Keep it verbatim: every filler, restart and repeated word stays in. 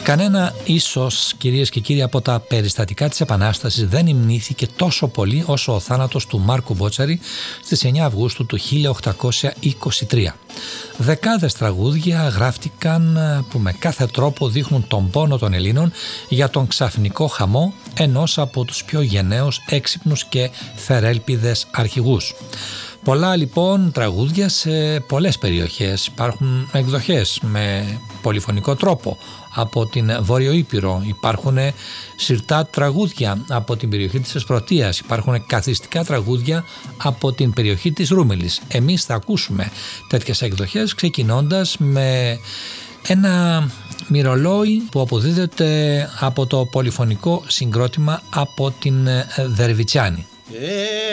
Κανένα ίσως, κυρίες και κύριοι, από τα περιστατικά της Επανάστασης δεν υμνήθηκε τόσο πολύ όσο ο θάνατος του Μάρκου Μπότσαρη στις εννέα Αυγούστου του χίλια οκτακόσια είκοσι τρία. Δεκάδες τραγούδια γράφτηκαν που με κάθε τρόπο δείχνουν τον πόνο των Ελλήνων για τον ξαφνικό χαμό ενός από τους πιο γενναίους, έξυπνους και θερέλπιδες αρχηγούς. Πολλά λοιπόν τραγούδια σε πολλές περιοχές. Υπάρχουν εκδοχές με πολυφωνικό τρόπο από την Βόρειο Ήπειρο, υπάρχουν σιρτά τραγούδια από την περιοχή της Εσπρωτείας, υπάρχουν καθιστικά τραγούδια από την περιοχή της Ρούμελης. Εμείς θα ακούσουμε τέτοιες εκδοχές ξεκινώντας με ένα μυρολόι που αποδίδεται από το πολυφωνικό συγκρότημα από την Δερβιτσιάνη.